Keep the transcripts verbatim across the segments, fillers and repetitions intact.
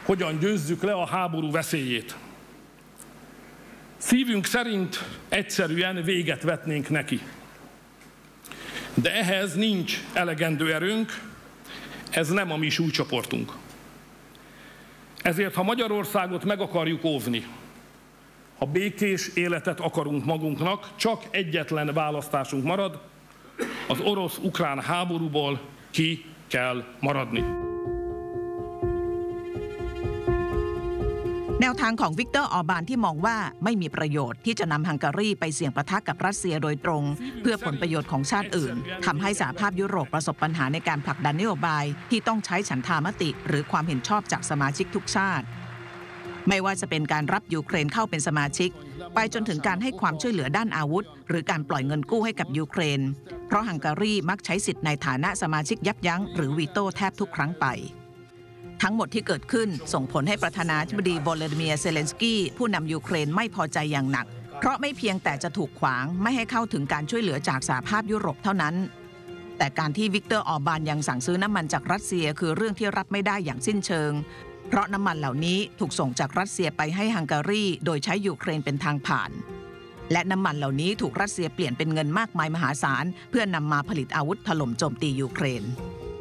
hogyan győzzük le a háború veszélyét. Szívünk szerint egyszerűen véget vetnénk neki. De ehhez nincs elegendő erőnk, ez nem a mi súlycsoportunk. Ezért, ha Magyarországot meg akarjuk óvni, ha békés életet akarunk magunknak, csak egyetlen választásunk marad, az orosz-ukrán háborúból ki kell maradni. แนวทางของวิกเตอร์ออร์บานที่มองว่าไม่มีประโยชน์ที่จะนำฮังการีไปเสี่ยงปะทะกับรัสเซียโดยตรงเพื่อผลประโยชน์ของชาติอื่นทำให้สหภาพยุโรปประสบปัญหาในการผลักดันนโยบายที่ต้องใช้ฉันทามติหรือความเห็นชอบจากสมาชิกทุกชาติไม่ว่าจะเป็นการรับยูเครนเข้าเป็นสมาชิกไปจนถึงการให้ความช่วยเหลือด้านอาวุธหรือการปล่อยเงินกู้ให้กับยูเครนเพราะฮังการีมักใช้สิทธิ์ในฐานะสมาชิกยับยั้งหรือวีโต้แทบทุกครั้งไปทั้งหมดที่เกิดขึ้นส่งผลให้ประธานาธิบดีโวลาดิเมียร์เซเลนสกี้ผู้นำยูเครนไม่พอใจอย่างหนักเพราะไม่เพียงแต่จะถูกขวางไม่ให้เข้าถึงการช่วยเหลือจากสหภาพยุโรปเท่านั้นแต่การที่วิกเตอร์ออร์บานยังสั่งซื้อน้ำมันจากรัสเซียคือเรื่องที่รับไม่ได้อย่างสิ้นเชิงเพราะน้ำมันเหล่านี้ถูกส่งจากรัสเซียไปให้ฮังการีโดยใช้ยูเครนเป็นทางผ่านและน้ำมันเหล่านี้ถูกรัสเซียเปลี่ยนเป็นเงินมากมายมหาศาลเพื่อนำมาผลิตอาวุธถล่มโจมตียูเครน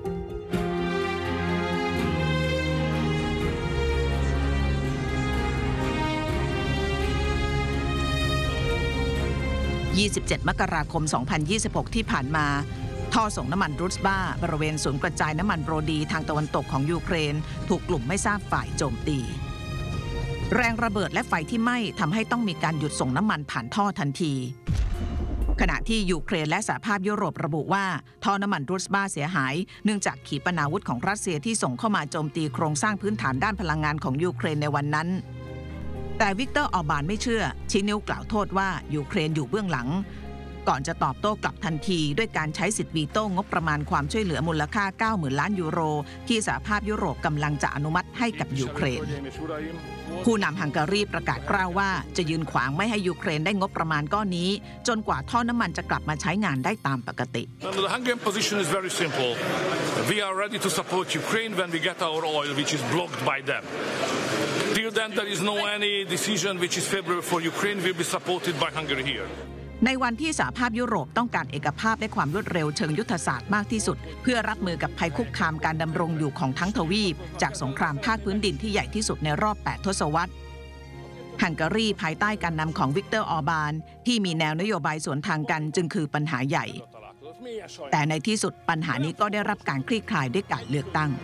ยี่สิบเจ็ดมกราคมสองพันยี่สิบหกที่ผ่านมาท่อส่งน้ำมันรูสบ้าบริเวณศูนย์กระจายน้ำมันโบรดีทางตะวันตกของยูเครนถูกกลุ่มไม่ทราบฝ่ายโจมตีแรงระเบิดและไฟที่ไหม้ทำให้ต้องมีการหยุดส่งน้ำมันผ่านท่อทันทีขณะที่ยูเครนและสหภาพยุโรประบุว่าท่อน้ำมันรูสบ้าเสียหายเนื่องจากขีปนาวุธของรัสเซียที่ส่งเข้ามาโจมตีโครงสร้างพื้นฐานด้านพลังงานของยูเครนในวันนั้นแต่วิกเตอร์ออร์บานไม่เชื่อชี้นิ้วกล่าวโทษว่ายูเครนอยู่เบื้องหลังก่อนจะตอบโต้กลับทันทีด้วยการใช้สิทธิ์วีโต้งบประมาณความช่วยเหลือมูลค่า เก้าหมื่น ล้านยูโรที่สหภาพยุโรปกำลังจะอนุมัติให้กับยูเครนผู้นำฮังการีประกาศกล้าวว่าจะยืนขวางไม่ให้ยูเครนได้งบประมาณก้อนนี้จนกว่าท่อน้ำมันจะกลับมาใช้งานได้ตามปกติ The Hungarian position is very simple. We are ready to support Ukraine when we get our oil, which is blocked by them. Till then, there is no any decision which is favorable for Ukraine will be supported by Hungary here. ในวันที่สหภาพยุโรปต้องการเอกภาพและความรวดเร็วเชิงยุทธศาสตร์มากที่สุดเพื่อรับมือกับภัยคุกคามการดำรงอยู่ของทั้งทวีปจากสงครามภาคพื้นดินที่ใหญ่ที่สุดในรอบแปดทศวรรษฮังการีภายใต้การนำของวิกเตอร์ออร์บานที่มีแนวนโยบายสวนทางกันจึงคือปัญหาใหญ่แต่ในที่สุดปัญหานี้ก็ได้รับการคลี่คลายด้วยการเลือกตั้ง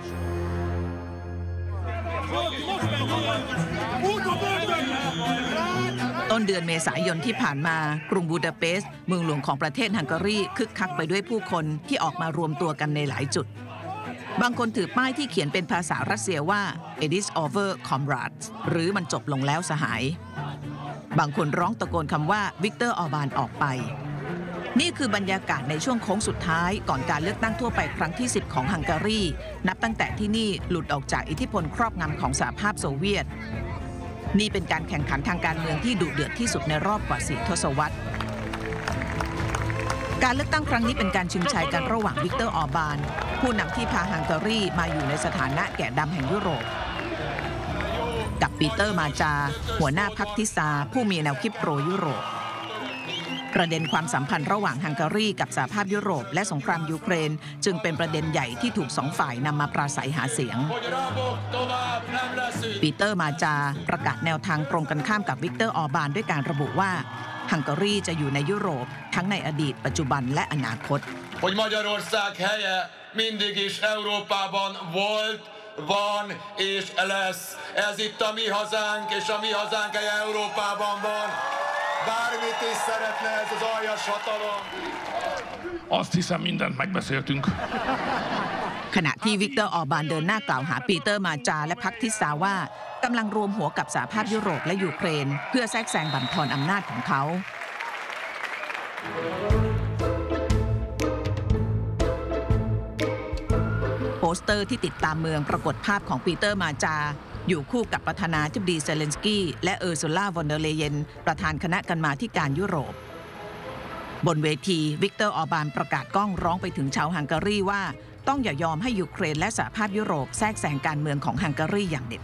ต้นเดือนเมษายนที่ผ่านมากรุงบูดาเปสต์เมืองหลวงของประเทศฮังการีคึกคักไปด้วยผู้คนที่ออกมารวมตัวกันในหลายจุดบางคนถือป้ายที่เขียนเป็นภาษารัสเซียว่า It is over comrades หรือมันจบลงแล้วสหายบางคนร้องตะโกนคำว่าวิกเตอร์ออร์บานออกไปนี่คือบรรยากาศในช่วงโค้งสุดท้ายก่อนการเลือกตั้งทั่วไปครั้งที่สิบของฮังการีนับตั้งแต่ที่นี่หลุดออกจากอิทธิพลครอบงำของสหภาพโซเวียตนี่เป็นการแข่งขันทางการเมืองที่ดุเดือดที่สุดในรอบกว่าสี่ทศวรรษการเลือกตั้งครั้งนี้เป็นการชิงชัยกันระหว่างวิกเตอร์ออร์บานผู้นำที่พาฮังการีมาอยู่ในสถานะแกะดำแห่งยุโรปกับปีเตอร์มาจาหัวหน้าพรรคทิซาผู้มีแนวคิดโปรยุโรปประเด็นความสัมพันธ์ระหว่างฮังการีกับสหภาพยุโรปและสงครามยูเครนจึงเป็นประเด็นใหญ่ที่ถูกสองฝ่ายนำมาปราศัยหาเสียงปีเตอร์มาจาประกาศแนวทางตรงกันข้ามกับวิกเตอร์ออร์บานด้วยการระบุว่าฮังการีจะอยู่ในยุโรปทั้งในอดีตปัจจุบันและอนาคต hogy Magyarország helye mindig is Európában volt, van és lesz. Ez itt a mi hazánk, és a mi hazánk helye Európában van. Bármit is szeretne ez az aljas hatalom. Azt hiszem, mindent megbeszéltünk. ขณะที่วิกเตอร์ออร์บานเดินหน้ากล่าวหาปีเตอร์มาจาและพรรคทิซาว่ากำลังรวมหัวกับสหภาพยุโรปและยูเครนเพื่อแทรกแซงบั่นทอนอำนาจของเขาโปสเตอร์ที่ติดตามเมืองปรากฏภาพของปีเตอร์มาจาอยู่คู่กับประธานาธิบดีเซเลนสกี้และเออร์ซูล่าวอนเดอร์เลเยนประธานคณะกรรมาธิการยุโรปบนเวทีวิกเตอร์ออร์บานประกาศก้องร้องไปถึงชาวฮังการีว่าต้องอย่ายอมให้ยูเครนและสหภาพยุโรปแทรกแซงการเมืองของฮังการีอย่างเด็ด